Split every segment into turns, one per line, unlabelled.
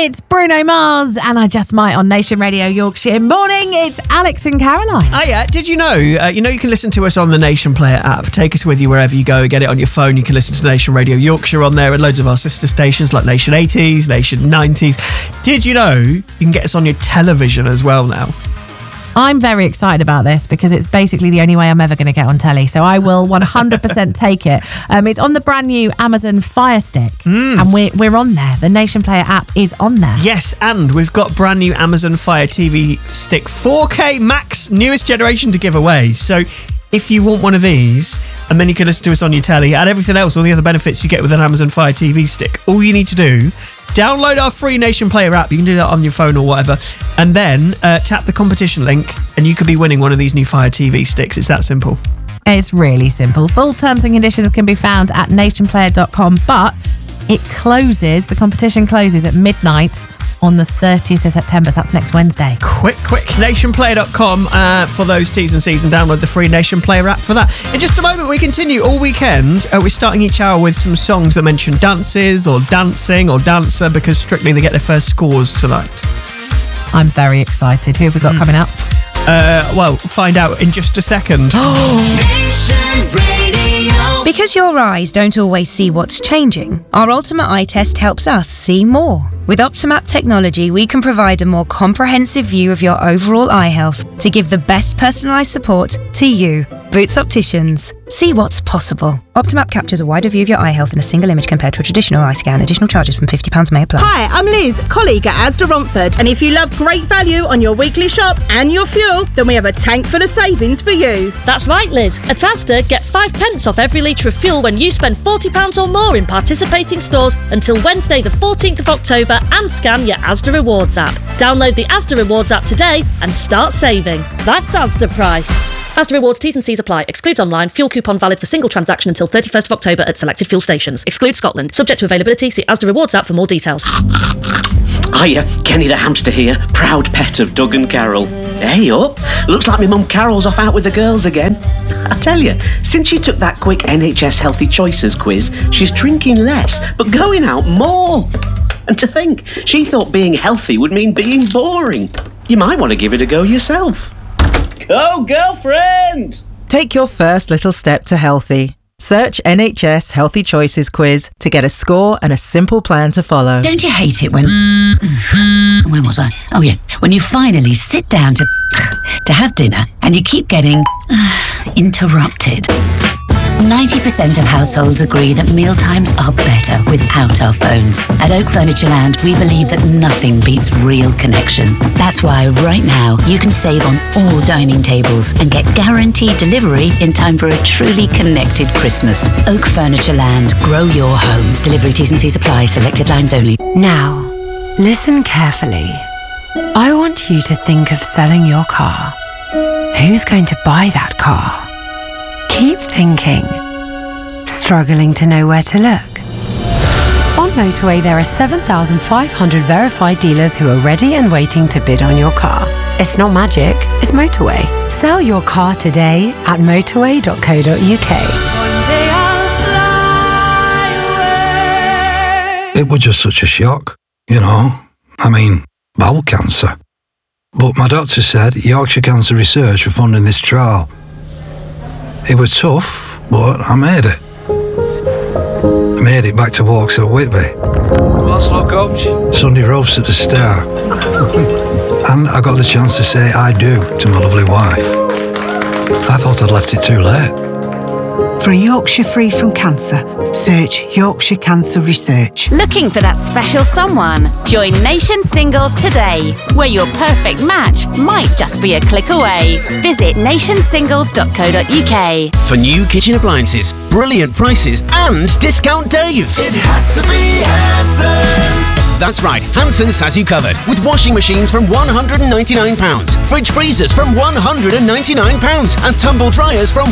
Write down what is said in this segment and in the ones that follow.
It's Bruno Mars and I Just Might on Nation Radio Yorkshire. Morning, it's Alex and Caroline.
Hiya, did you know? You can listen to us on the Nation Player app. Take us with you wherever you go. Get it on your phone. You can listen to Nation Radio Yorkshire on there and loads of our sister stations like Nation 80s, Nation 90s. Did you know you can get us on your television as well now?
I'm very excited about this because it's basically the only way I'm ever going to get on telly. So I will 100% take it. It's on the brand new Amazon Fire Stick and we're on there. The Nation Player app is on there.
Yes, and we've got brand new Amazon Fire TV Stick 4K Max, newest generation to give away. So if you want one of these, and then you can listen to us on your telly and everything else, all the other benefits you get with an Amazon Fire TV Stick, all you need to do, download our free Nation Player app. You can do that on your phone or whatever, and then tap the competition link and you could be winning one of these new Fire TV Sticks. It's that simple.
It's really simple. Full terms and conditions can be found at nationplayer.com, but the competition closes at midnight on the 30th of September, so that's next Wednesday.
Quick, nationplayer.com for those T's and C's and download the free Nation Player app for that. In just a moment, we continue all weekend. We're starting each hour with some songs that mention dances or dancing or dancer because Strictly they get their first scores tonight.
I'm very excited. Who have we got coming up?
Well, find out in just a second.
Because your eyes don't always see what's changing, our Ultimate Eye Test helps us see more. With Optimap technology, we can provide a more comprehensive view of your overall eye health to give the best personalised support to you. Boots Opticians. See what's possible. Optimap captures a wider view of your eye health in a single image compared to a traditional eye scan. Additional charges from £50 may apply.
Hi, I'm Liz, colleague at Asda Romford. And if you love great value on your weekly shop and your fuel, then we have a tank full of savings for you.
That's right, Liz. At Asda, get 5p off every litre of fuel when you spend £40 or more in participating stores until Wednesday the 14th of October and scan your Asda Rewards app. Download the Asda Rewards app today and start saving. That's Asda price. Asda Rewards T's and C's apply. Excludes online. Fuel coupon valid for single transaction until 31st of October at selected fuel stations. Excludes Scotland. Subject to availability. See Asda Rewards app for more details.
Hiya, Kenny the hamster here, proud pet of Doug and Carol. Hey up, looks like my mum Carol's off out with the girls again. I tell you, since she took that quick NHS Healthy Choices quiz, she's drinking less, but going out more. And to think, she thought being healthy would mean being boring. You might want to give it a go yourself. Go, girlfriend!
Take your first little step to healthy. Search NHS Healthy Choices quiz to get a score and a simple plan to follow.
Don't you hate it when... Where was I? Oh, yeah. When you finally sit down to have dinner and you keep getting interrupted. 90% of households agree that mealtimes are better without our phones. At Oak Furniture Land, we believe that nothing beats real connection. That's why right now you can save on all dining tables and get guaranteed delivery in time for a truly connected Christmas. Oak Furniture Land. Grow your home. Delivery T's and C's apply. Selected lines only.
Now, listen carefully. I want you to think of selling your car. Who's going to buy that car? Keep thinking. Struggling to know where to look? On Motorway, there are 7,500 verified dealers who are ready and waiting to bid on your car. It's not magic, it's Motorway. Sell your car today at motorway.co.uk.
It was just such a shock, you know. I mean, bowel cancer. But my doctor said Yorkshire Cancer Research were funding this trial. It was tough, but I made it. I made it back to Vauxhall Whitby.
What's up, coach?
Sunday roast at the Star. And I got the chance to say I do to my lovely wife. I thought I'd left it too late.
For a Yorkshire free from cancer, search Yorkshire Cancer Research.
Looking for that special someone? Join Nation Singles today, where your perfect match might just be a click away. Visit nationsingles.co.uk.
For new kitchen appliances, brilliant prices and Discount Dave.
It has to be Hanson's.
That's right, Hanson's has you covered with washing machines from £199, fridge freezers from £199 and tumble dryers from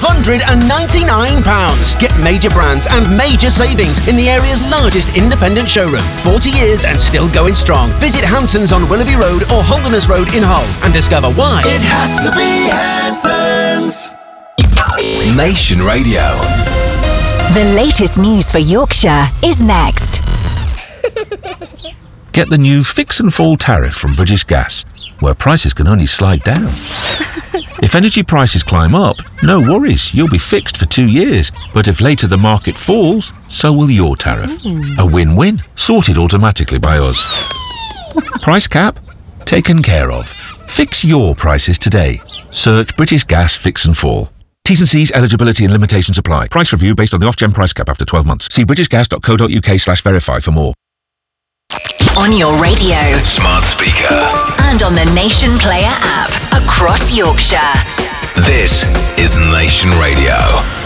£199. Get major brands and major savings in the area's largest independent showroom. 40 years and still going strong. Visit Hanson's on Willoughby Road or Holderness Road in Hull and discover why.
It has to be Hanson's.
Nation Radio.
The latest news for Yorkshire is next. Get the new Fix and Fall tariff from British Gas, where prices can only slide down. If energy prices climb up, no worries, you'll be fixed for 2 years. But if later the market falls, so will your tariff. A win-win, sorted automatically by us. Price cap? Taken care of. Fix your prices today. Search British Gas Fix and Fall. T's and C's, eligibility and limitations apply. Price review based on the Ofgem price cap after 12 months. See britishgas.co.uk/verify for more.
On your radio,
Smart speaker.
and on the Nation Player app across Yorkshire.
This is Nation Radio.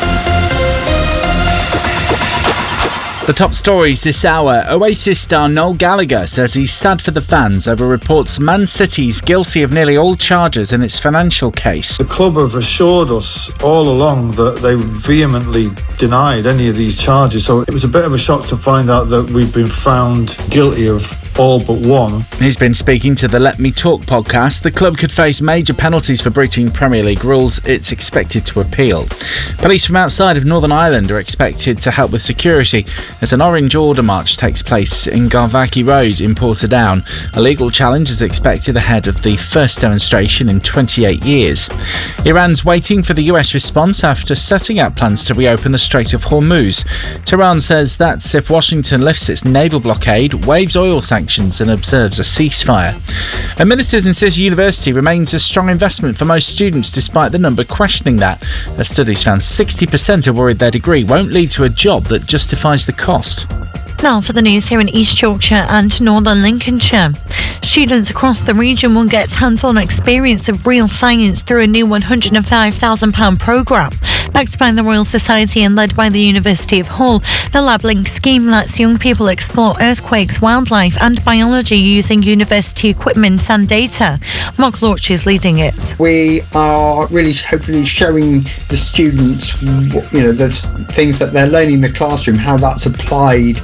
The top stories this hour. Oasis star Noel Gallagher says he's sad for the fans over reports Man City's guilty of nearly all charges in its financial case.
The club have assured us all along that they vehemently denied any of these charges, so it was a bit of a shock to find out that we've been found guilty of all but one.
He's been speaking to the Let Me Talk podcast. The club could face major penalties for breaching Premier League rules. It's expected to appeal. Police from outside of Northern Ireland are expected to help with security as an Orange Order march takes place in Garvaki Road in Portadown. A legal challenge is expected ahead of the first demonstration in 28 years. Iran's waiting for the US response after setting out plans to reopen the Strait of Hormuz. Tehran says that's if Washington lifts its naval blockade, waives oil sanctions and observes a ceasefire. And ministers insist university remains a strong investment for most students despite the number questioning that. A studies found 60% are worried their degree won't lead to a job that justifies the cost.
Now for the news here in East Yorkshire and Northern Lincolnshire. Students across the region will get hands-on experience of real science through a new £105,000 programme. Backed by the Royal Society and led by the University of Hull, the LabLink scheme lets young people explore earthquakes, wildlife and biology using university equipment and data. Mark Lorch is leading it.
We are really hopefully showing the students, the things that they're learning in the classroom, how that's applied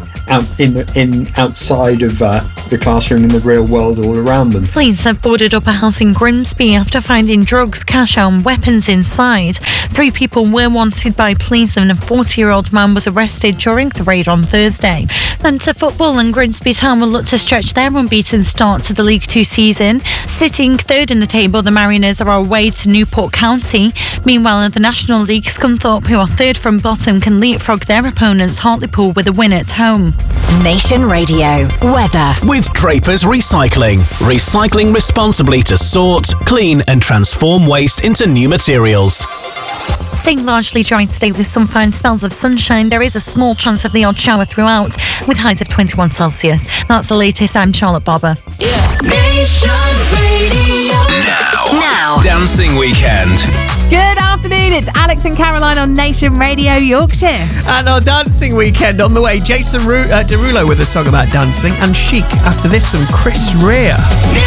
outside of the classroom in the real world all around them.
Police have boarded up a house in Grimsby after finding drugs, cash and weapons inside. 3 people were wanted by police and a 40-year-old man was arrested during the raid on Thursday. And to football, and Grimsby Town will look to stretch their unbeaten start to the League 2 season. Sitting third in the table, the Mariners are away to Newport County. Meanwhile, in the National League, Scunthorpe, who are third from bottom, can leapfrog their opponents Hartlepool with a win at home.
Nation Radio weather.
With Drapers Recycling. Recycling responsibly to sort, clean and transform waste into new materials.
Staying largely dry today with some fine spells of sunshine. There is a small chance of the odd shower throughout with highs of 21 Celsius. That's the latest. I'm Charlotte Bobber.
Nation Radio.
Now. Dancing Weekend.
Good afternoon, it's Alex and Caroline on Nation Radio Yorkshire.
And our Dancing Weekend on the way. Jason Derulo with a song about dancing, and Chic after this, some Chris Rea.